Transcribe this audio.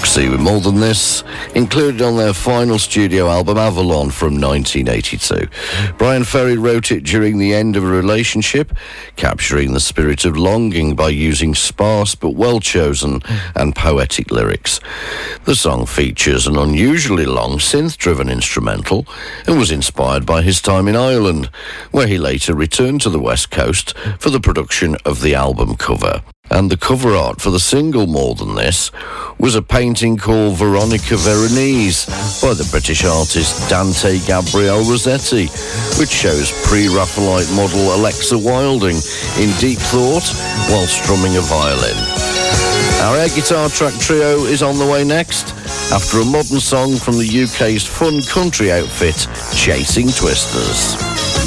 proceed with More Than This, included on their final studio album Avalon from 1982. Brian Ferry wrote it during the end of a relationship, capturing the spirit of longing by using sparse but well-chosen and poetic lyrics. The song features an unusually long synth-driven instrumental and was inspired by his time in Ireland, where he later returned to the West Coast for the production of the album cover. And the cover art for the single More Than This was a painting called Veronica Veronese by the British artist Dante Gabriel Rossetti, which shows pre-Raphaelite model Alexa Wilding in deep thought while strumming a violin. Our air guitar track trio is on the way next, after a modern song from the UK's fun country outfit, Chasing Twisters.